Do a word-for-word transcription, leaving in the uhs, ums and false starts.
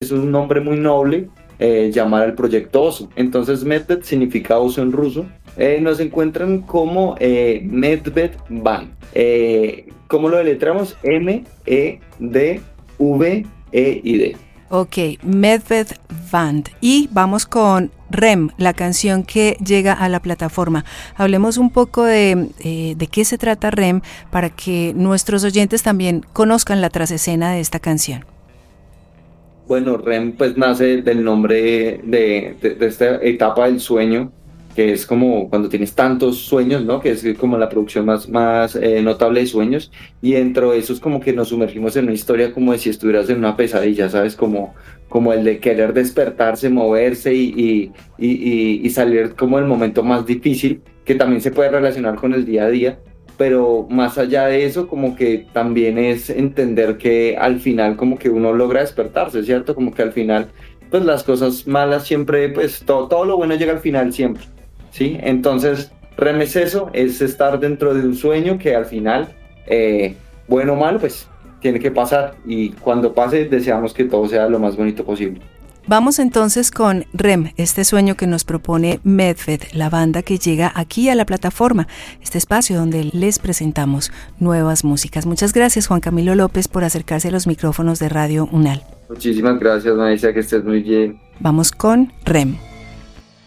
es un nombre muy noble eh, llamar al proyecto Oso. Entonces Medved significa oso en ruso. Eh, nos encuentran como eh, Medved Band. Eh, ¿Cómo lo deletramos? M E D V E I D. Ok, Medved Band. Y vamos con R E M, la canción que llega a la plataforma. Hablemos un poco de, eh, de qué se trata R E M para que nuestros oyentes también conozcan la trasescena de esta canción. Bueno, R E M pues nace del nombre de, de, de esta etapa del sueño, que es como cuando tienes tantos sueños, ¿no? Que es como la producción más, más eh, notable de sueños, y dentro de eso es como que nos sumergimos en una historia como de si estuvieras en una pesadilla, ¿sabes? Como, como el de querer despertarse, moverse y, y, y, y, y salir como el momento más difícil, que también se puede relacionar con el día a día, pero más allá de eso como que también es entender que al final como que uno logra despertarse, ¿cierto? Como que al final pues las cosas malas siempre, pues todo, todo lo bueno llega al final siempre. ¿Sí? Entonces, R E M es eso, es estar dentro de un sueño que al final, eh, bueno o malo, pues tiene que pasar, y cuando pase deseamos que todo sea lo más bonito posible. Vamos entonces con R E M, este sueño que nos propone Medved, la banda que llega aquí a la plataforma, este espacio donde les presentamos nuevas músicas. Muchas gracias, Juan Camilo López, por acercarse a los micrófonos de Radio UNAL. Muchísimas gracias, Maísa, que estés muy bien. Vamos con R E M.